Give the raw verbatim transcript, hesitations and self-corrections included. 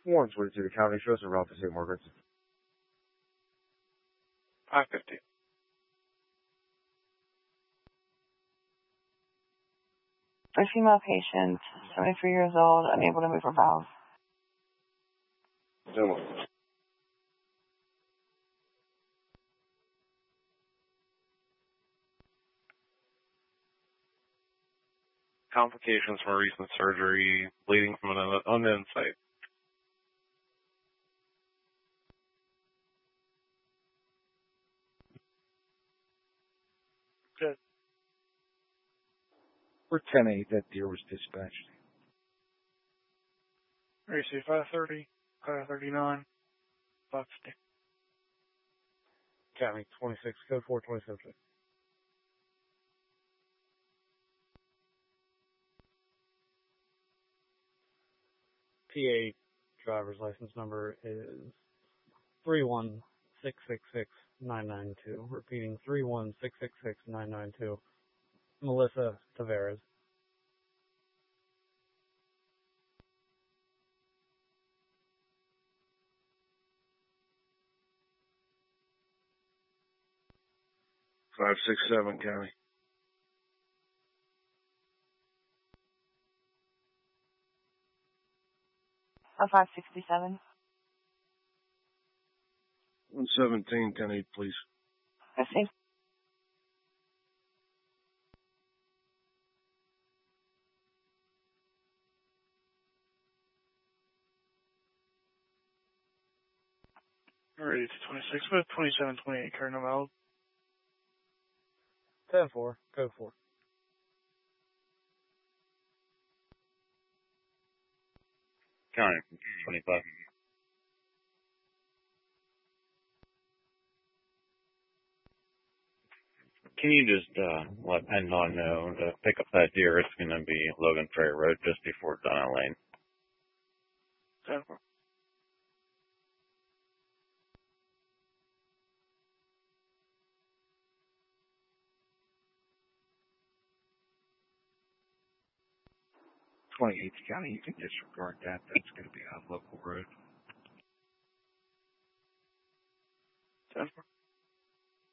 one twenty-two to County, show us a route to Saint Margaret's. five fifty. A female patient, seventy-three years old, unable to move her bowels. Gentlemen. Complications from a recent surgery, bleeding from an unknown site. Good. For ten eight, that deer was dispatched. R C five thirty, five thirty-nine, five fifty. County, twenty-six, code four twenty-seven. P A driver's license number is three one six six six nine nine two. Repeating, three one six six six nine nine two. Melissa Tavares. five six seven, County. A five sixty-seven. one seventeen, ten eight, please. I see. Ready to twenty-six, but twenty-seven twenty-eight, Cardinal Valley. ten four, code four. County, twenty-five. Can you just uh, let PennDOT know to pick up that deer? It's going to be Logan Ferry Road just before Donna Lane. ten four. twenty-eighth County, you can disregard that. That's going to be on local road. ten four.